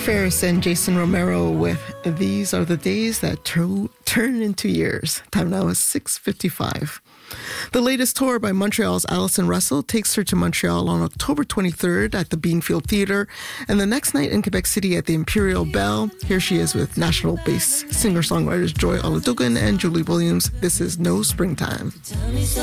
Ferris and Jason Romero with These Are the Days That Turn Into Years. Time now is 6:55. The latest tour by Montreal's Alison Russell takes her to Montreal on October 23rd at the Beanfield Theatre and the next night in Quebec City at the Imperial Bell. Here she is with national-based singer-songwriters Joy Oladogan and Julie Williams. This is No Springtime.